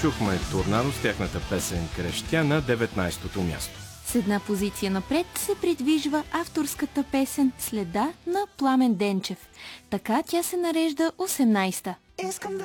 чухме Торнадо с тяхната песен "Крещя" на 19-то място. С една позиция напред се придвижва авторската песен "Следа" на Пламен Денчев. Така тя се нарежда 18-та. Искам да